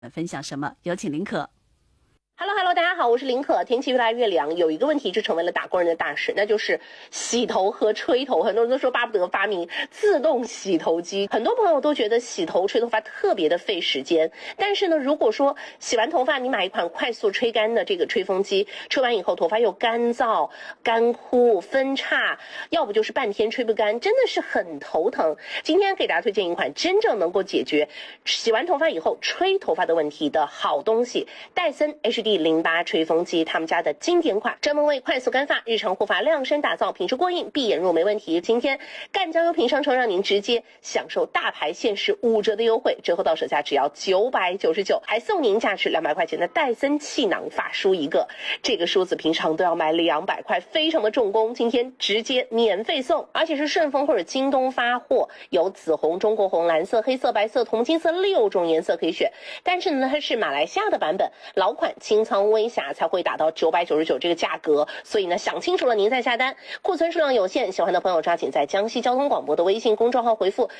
分享什么？有请林可。 Hello， 大家好，我是林可。天气越来越凉，有一个问题就成为了打工人的大事，那就是洗头和吹头。很多人都说巴不得发明自动洗头机，很多朋友都觉得洗头吹头发特别的费时间。但是呢，如果说洗完头发你买一款快速吹干的这个吹风机，吹完以后头发又干燥、干枯、分叉，要不就是半天吹不干，真的是很头疼。今天给大家推荐一款真正能够解决洗完头发以后吹头发的问题的好东西——戴森 HD08吹风机，他们家的经典款，专门为快速干发、日常护发量身打造，品质过硬，闭眼入没问题。今天赣江优品商城让您直接享受大牌限时5折的优惠，折后到手价只要999，还送您价值200块钱的戴森气囊发梳一个。这个梳子平常都要买200块，非常的重工，今天直接免费送，而且是顺丰或者京东发货，有紫红、中国红、蓝色、黑色、白色、铜金色6种颜色可以选。但是呢，它是马来西亚的版本，老款清仓微瑕才会达到999这个价格，所以呢，想清楚了您再下单。库存数量有限，喜欢的朋友抓紧在江西交通广播的微信公众号回复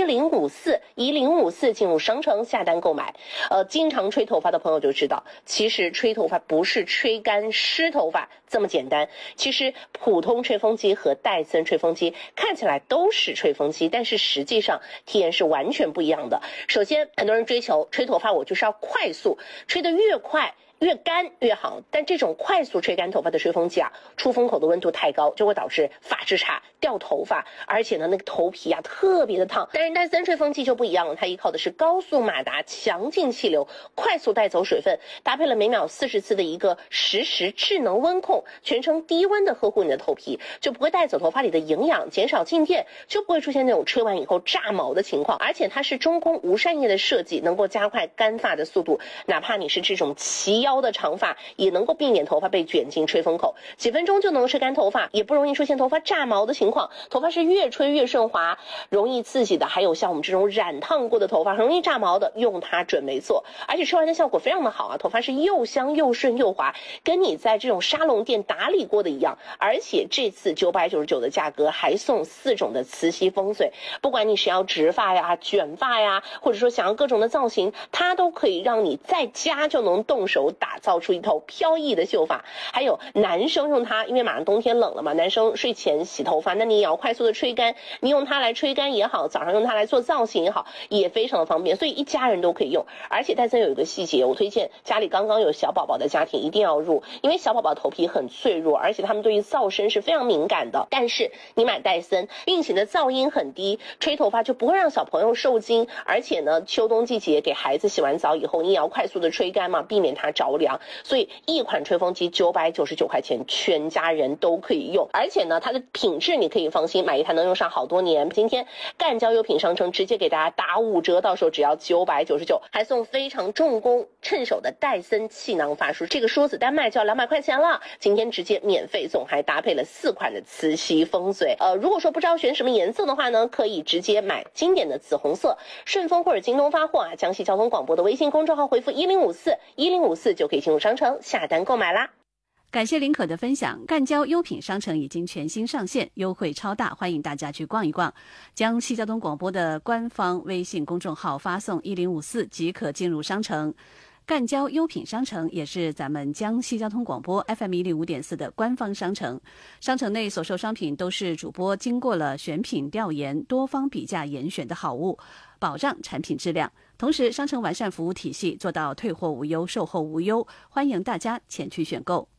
1054进入商城下单购买。经常吹头发的朋友就知道，其实吹头发不是吹干湿头发这么简单。其实普通吹风机和戴森吹风机看起来都是吹风机，但是实际上体验是完全不一样的。首先，很多人追求吹头发，我就是要快速，吹得越快越干越好，但这种快速吹干头发的吹风机啊，出风口的温度太高，就会导致发质差、掉头发，而且呢，那个头皮啊特别的烫。但是戴森吹风机就不一样了，它依靠的是高速马达、强劲气流，快速带走水分，搭配了每秒40次的一个实时智能温控，全程低温的呵护你的头皮，就不会带走头发里的营养，减少静电，就不会出现那种吹完以后炸毛的情况。而且它是中空无扇叶的设计，能够加快干发的速度，哪怕你是这种齐腰的长发，也能够避免头发被卷进吹风口，几分钟就能吹干头发，也不容易出现头发炸毛的情况。头发是越吹越顺滑，容易刺激的，还有像我们这种染烫过的头发很容易炸毛的，用它准没错。而且吹完的效果非常的好啊，头发是又香又顺又滑，跟你在这种沙龙店打理过的一样。而且这次999的价格还送4种的磁吸风水，不管你是要直发呀、卷发呀，或者说想要各种的造型，它都可以让你在家就能动手打造出一头飘逸的秀发。还有男生用它，因为马上冬天冷了嘛，男生睡前洗头发，那你也要快速的吹干，你用它来吹干也好，早上用它来做造型也好，也非常的方便，所以一家人都可以用。而且戴森有一个细节，我推荐家里刚刚有小宝宝的家庭一定要入，因为小宝宝头皮很脆弱，而且他们对于噪声是非常敏感的。但是你买戴森，运行的噪音很低，吹头发就不会让小朋友受惊。而且呢，秋冬季节给孩子洗完澡以后，你也要快速的吹干嘛，避免它着凉。所以一款吹风机999块钱，全家人都可以用。而且呢，它的品质你可以放心，买一台能用上好多年。今天赣江优品商城直接给大家打5折，到手只要999，还送非常重工趁手的戴森气囊发梳，这个梳子单卖就要200块钱了，今天直接免费送，还搭配了4款的磁吸风水。如果说不知道选什么颜色的话呢，可以直接买经典的紫红色，顺丰或者京东发货啊，江西交通广播的微信公众号回复1054就可以进入商城下单购买啦。 感谢林可的分享，赣交优品商城已经全新上线，优惠超大，欢迎大家去逛一逛。江西交通广播的官方微信公众号发送1054即可进入商城。赣交优品商城也是咱们江西交通广播 FM105.4 的官方商城，商城内所售商品都是主播经过了选品调研、多方比价严选的好物，保障产品质量。同时，商城完善服务体系，做到退货无忧、售后无忧，欢迎大家前去选购。